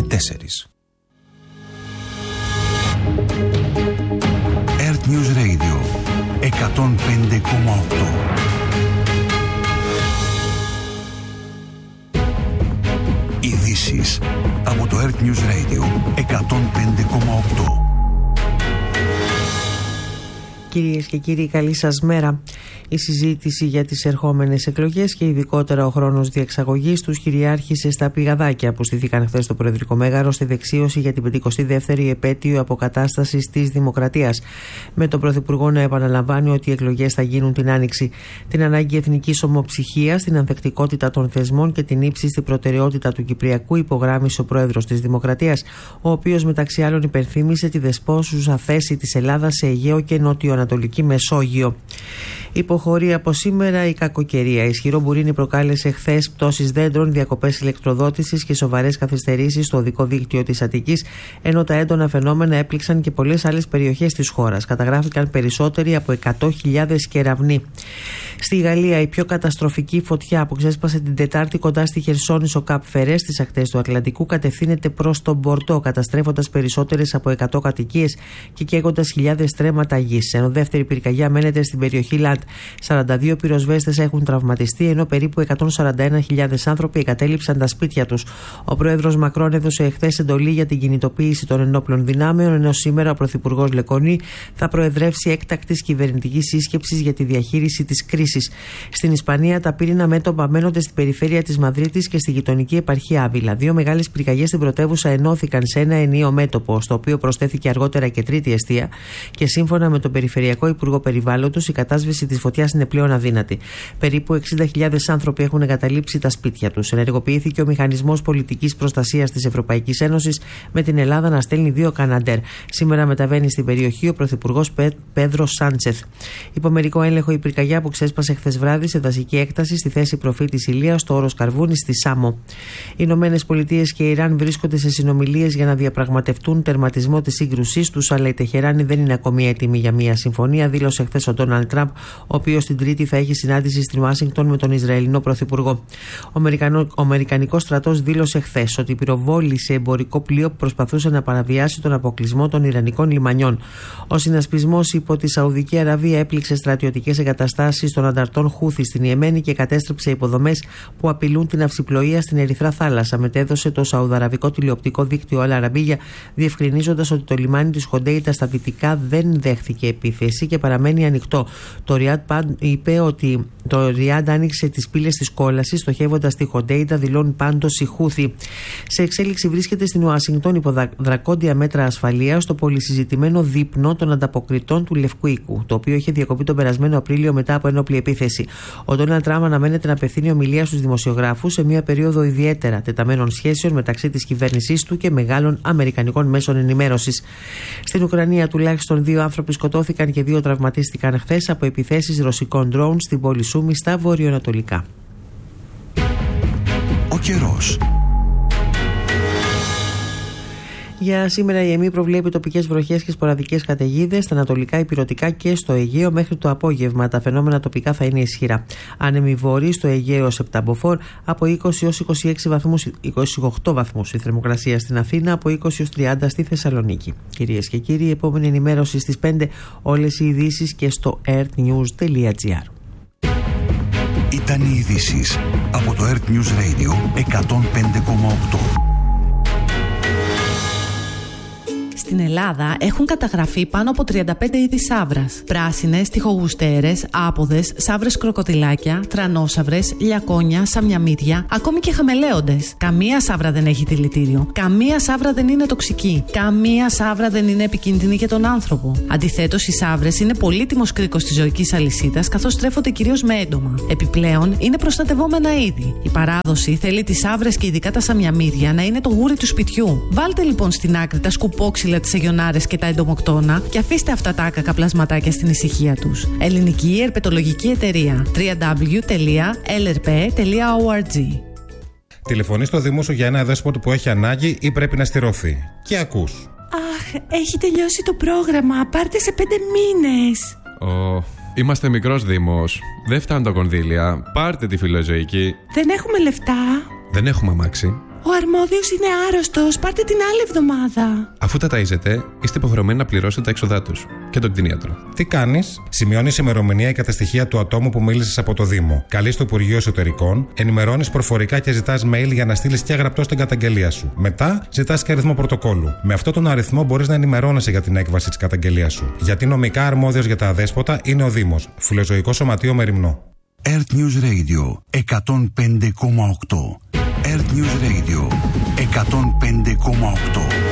Earth News Radio 105,8. Ειδήσεις από το Earth News Radio 105,8. Κυρίες και κύριοι, καλή σας μέρα. Η συζήτηση για τις ερχόμενες εκλογές και ειδικότερα ο χρόνος διεξαγωγής τους κυριάρχησε στα πηγαδάκια που στηθήκαν χθες στο Προεδρικό Μέγαρο στη δεξίωση για την 52η επέτειο αποκατάστασης της Δημοκρατίας. Με τον Πρωθυπουργό να επαναλαμβάνει ότι οι εκλογές θα γίνουν την Άνοιξη. Την ανάγκη εθνικής ομοψυχίας, την ανθεκτικότητα των θεσμών και την ύψιστη προτεραιότητα του Κυπριακού υπογράμμισε ο Πρόεδρος της Δημοκρατίας, ο οποίος μεταξύ άλλων υπενθύμησε τη δεσπόσουσα θέση της Ελλάδας σε Αιγαίο και Νοτιοανατολική Μεσόγειο. Υποχωρεί από σήμερα η κακοκαιρία. Ισχυρό μπουρίνι προκάλεσε χθες πτώσεις δέντρων, διακοπές ηλεκτροδότησης και σοβαρές καθυστερήσεις στο οδικό δίκτυο της Αττικής, ενώ τα έντονα φαινόμενα έπληξαν και πολλές άλλες περιοχές της χώρας. Καταγράφηκαν περισσότεροι από 100.000 κεραυνοί. Στη Γαλλία, η πιο καταστροφική φωτιά που ξέσπασε την Τετάρτη κοντά στη Χερσόνησο Καπ Φερέ στις ακτές του Ατλαντικού κατευθύνεται προς τον Μπορντό, καταστρέφοντας περισσότερες από 100 κατοικίες και καίγοντας χιλιάδες στρέμματα γης. Ενώ δεύτερη πυρκαγιά μένεται στην περιοχή Λαντ. 42 πυροσβέστες έχουν τραυματιστεί, ενώ περίπου 141.000 άνθρωποι εγκατέλειψαν τα σπίτια τους. Ο πρόεδρος Μακρόν έδωσε εχθές εντολή για την κινητοποίηση των ενόπλων δυνάμεων, ενώ σήμερα ο πρωθυπουργός Λεκονή θα προεδρεύσει έκτακτης κυβερνητικής σύσκεψης για τη διαχείριση της κρίσης. Στην Ισπανία, τα πύρινα μέτωπα μένονται στην περιφέρεια της Μαδρίτης και στη γειτονική επαρχία Άβυλα. Δύο μεγάλες πυρκαγιές στην πρωτεύουσα ενώθηκαν σε ένα ενιαίο μέτωπο, στο οποίο προσθέθηκε αργότερα και τρίτη εστία, και σύμφωνα με τον Περιφερειακό Υπουργό Περιβάλλοντος, η κατάσβεση της φωτιάς είναι πλέον αδύνατη. Περίπου 60.000 άνθρωποι έχουν εγκαταλείψει τα σπίτια τους. Ενεργοποιήθηκε ο Μηχανισμός Πολιτικής Προστασίας της Ευρωπαϊκής Ένωσης, με την Ελλάδα να στέλνει 2 Καναντέρ. Σήμερα μεταβαίνει στην περιοχή ο Πρωθυπουργός Πέδρο Σάντσεθ. Υπό μερικό έλεγχο η πυρκαγιά που ξέσπασε χθες βράδυ σε δασική έκταση στη θέση προφήτης Ηλίας στο όρος Καρβούνης στη Σάμο. Οι Ηνωμένες Πολιτείες και η Ιράν βρίσκονται σε συνομιλίες για να διαπραγματευτούν τερματισμό της σύγκρουσής τους, αλλά η Τεχεράνη δεν είναι ακόμη έτοιμη για μια συμφωνία, δήλωσε χθες ο Ντόναλντ Τραμπ, ο οποίος την Τρίτη θα έχει συνάντηση στην Ουάσιγκτον με τον Ισραηλινό Πρωθυπουργό. Ο Αμερικανικός στρατός δήλωσε χθες ότι πυροβόλησε εμπορικό πλοίο που προσπαθούσε να παραβιάσει τον αποκλεισμό των Ιρανικών λιμανιών. Ο συνασπισμός υπό τη Σαουδική Αραβία έπληξε στρατιωτικές εγκαταστάσεις των ανταρτών Χούθη στην Ιεμένη και κατέστρεψε υποδομές που απειλούν την αυσιπλοεία στην Ερυθρά Θάλασσα, μετέδωσε το σαουδαραβικό τηλεοπτικό δίκτυο Al Arabiya, διευκρινίζοντας ότι το λιμάνι της Χοντέιτα στα δυτικά δεν δέχθηκε επίθεση και παραμένει ανοιχτό. Το Ριάντ είπε ότι το Ριάντ άνοιξε τις πύλες της κόλασης, στοχεύοντας τη Χοντέιτα, δηλώνει πάντως η Χούθη. Σε εξέλιξη βρίσκεται στην Ουάσιγκτον υπό δρακόντια μέτρα ασφαλείας το πολυσυζητημένο δείπνο των ανταποκριτών του Λευκού Οίκου, το οποίο είχε διακοπεί τον περασμένο Απρίλιο μετά από ένοπλη επίθεση. Ο Ντόναλντ Τραμπ αναμένεται να απευθύνει ομιλία στους δημοσιογράφους σε μια περίοδο ιδιαίτερα τεταμένων σχέσεων μεταξύ της κυβέρνησής του και μεγάλων αμερικανικών μέσων ενημέρωσης. Στην Ουκρανία, τουλάχιστον 2 άνθρωποι σκοτώθηκαν και 2 τραυματίστηκαν χθες από επιθέσεις ρωσικών ντρόουν στην πόλη Σούμι στα βορειοανατολικά. Ο καιρός. Για σήμερα η ΕΜΗ προβλέπει τοπικές βροχές και σποραδικές καταιγίδες στα ανατολικά, ηπειρωτικά και στο Αιγαίο μέχρι το απόγευμα. Τα φαινόμενα τοπικά θα είναι ισχυρά. Άνεμοι βόρειοι στο Αιγαίο ως Επταμποφόρ από 20 έως 28 βαθμούς η θερμοκρασία στην Αθήνα, από 20 έως 30 στη Θεσσαλονίκη. Κυρίες και κύριοι, η επόμενη ενημέρωση στις 5, όλες οι ειδήσεις και στο earthnews.gr. Ήταν οι ειδήσεις από το Earth News Radio 105,8. Στην Ελλάδα έχουν καταγραφεί πάνω από 35 είδη σαύρας. Πράσινες, τοιχογουστέρες, άποδες, σαύρες κροκοδιλάκια, τρανόσαυρες, λιακόνια, σαμιαμίδια, ακόμη και χαμελέοντες. Καμία σαύρα δεν έχει δηλητήριο. Καμία σαύρα δεν είναι τοξική. Καμία σαύρα δεν είναι επικίνδυνη για τον άνθρωπο. Αντιθέτως, οι σαύρες είναι πολύτιμος κρίκος της ζωικής αλυσίδας, καθώς τρέφονται κυρίως με έντομα. Επιπλέον, είναι προστατευόμενα είδη. Η παράδοση θέλει τις σαύρες και ειδικά τα σαμιαμίδια να είναι το γούρι του σπιτιού. Βάλτε λοιπόν στην άκρη τα σκουπόξυλα, τις αιγιονάρες και τα εντομοκτώνα και αφήστε αυτά τα άκακα πλασματάκια στην ησυχία τους. Ελληνική Ερπετολογική Εταιρεία. www.lrp.org. Τηλεφωνεί στο Δήμο σου για ένα δέσποτο που έχει ανάγκη ή πρέπει να στηρωθεί. Και ακούς. Αχ, έχει τελειώσει το πρόγραμμα. Πάρτε σε 5 μήνες. Είμαστε μικρός Δήμος. Δεν φτάνουν τα κονδύλια. Πάρτε τη φιλοζωική. Δεν έχουμε λεφτά. Δεν έχουμε αμάξι. Ο αρμόδιος είναι άρρωστος. Πάρτε την άλλη εβδομάδα. Αφού τα ταΐζετε, είστε υποχρεωμένοι να πληρώσετε τα έξοδά τους και τον κτηνίατρο. Τι κάνεις? Σημειώνεις ημερομηνία και τα στοιχεία του ατόμου που μίλησες από το Δήμο. Καλείς το Υπουργείο Εσωτερικών, ενημερώνεις προφορικά και ζητάς mail για να στείλεις και γραπτό την καταγγελία σου. Μετά ζητάς και αριθμό πρωτοκόλλου. Με αυτόν τον αριθμό μπορείς να ενημερώνεσαι για την έκβαση της καταγγελίας σου. Γιατί νομικά αρμόδιος για τα αδέσποτα είναι ο Δήμος. Φιλοζωικό Σωματείο Μεριμνό. Earth News Radio 105,8. Earth News Radio 105,8.